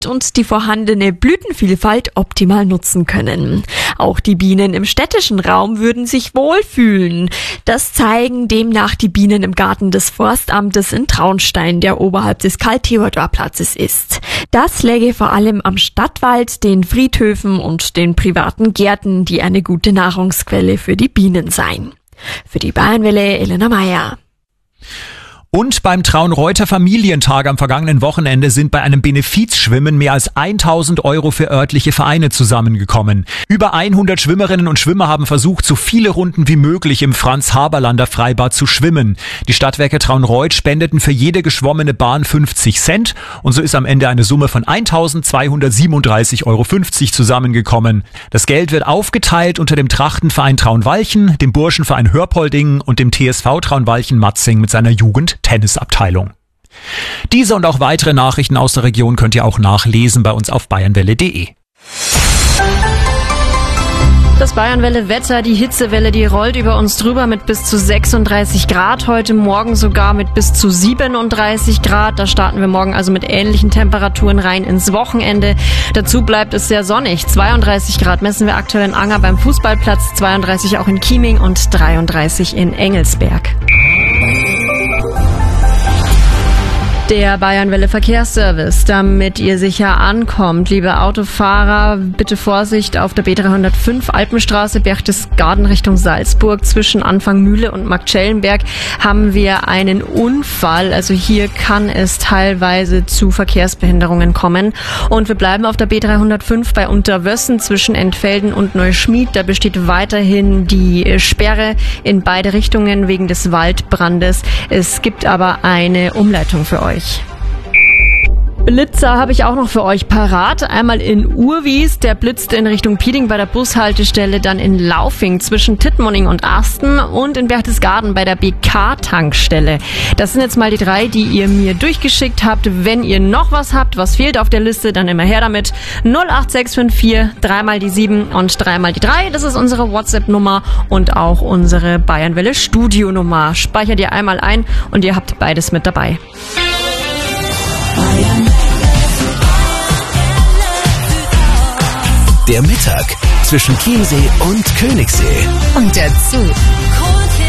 und die vorhandene Blütenvielfalt optimal nutzen können. Auch die Bienen im städtischen Raum würden sich wohlfühlen. Das zeigen demnach die Bienen im Garten des Forstamtes in Traunstein, der oberhalb des Karl-Theodor-Platzes ist. Das läge vor allem am Stadtwald, den Friedhöfen und den privaten Gärten, die eine gute Nahrungsquelle für die Bienen seien. Für die Bayernwelle Elena Meyer. Und beim Traunreuther Familientag am vergangenen Wochenende sind bei einem Benefizschwimmen mehr als 1.000 € für örtliche Vereine zusammengekommen. Über 100 Schwimmerinnen und Schwimmer haben versucht, so viele Runden wie möglich im Franz-Haberlander Freibad zu schwimmen. Die Stadtwerke Traunreut spendeten für jede geschwommene Bahn 50 Cent und so ist am Ende eine Summe von 1.237,50 € zusammengekommen. Das Geld wird aufgeteilt unter dem Trachtenverein Traunwalchen, dem Burschenverein Hörpoldingen und dem TSV Traunwalchen-Matzing mit seiner Jugend-Tennisabteilung. Diese und auch weitere Nachrichten aus der Region könnt ihr auch nachlesen bei uns auf bayernwelle.de. Das Bayernwelle-Wetter, die Hitzewelle, die rollt über uns drüber mit bis zu 36 Grad. Heute Morgen sogar mit bis zu 37 Grad. Da starten wir morgen also mit ähnlichen Temperaturen rein ins Wochenende. Dazu bleibt es sehr sonnig. 32 Grad messen wir aktuell in Anger beim Fußballplatz, 32 auch in Chieming und 33 in Engelsberg. Der Bayernwelle Verkehrsservice, damit ihr sicher ankommt. Liebe Autofahrer, bitte Vorsicht auf der B305 Alpenstraße, Berchtesgaden Richtung Salzburg. Zwischen Anfangmühle und Marktschellenberg haben wir einen Unfall. Also hier kann es teilweise zu Verkehrsbehinderungen kommen. Und wir bleiben auf der B305 bei Unterwössen zwischen Entfelden und Neuschmied. Da besteht weiterhin die Sperre in beide Richtungen wegen des Waldbrandes. Es gibt aber eine Umleitung für euch. Blitzer habe ich auch noch für euch parat. Einmal in Urwies, der blitzte in Richtung Pieding bei der Bushaltestelle, dann in Laufing zwischen Tittmoning und Asten und in Berchtesgaden bei der BK-Tankstelle. Das sind jetzt mal die 3, die ihr mir durchgeschickt habt. Wenn ihr noch was habt, was fehlt auf der Liste, dann immer her damit. 08654 3 mal die 7 und 3 mal die 3. Das ist unsere WhatsApp-Nummer und auch unsere Bayernwelle Studio-Nummer. Speichert ihr einmal ein und ihr habt beides mit dabei. Der Mittag zwischen Chiemsee und Königssee. Und dazu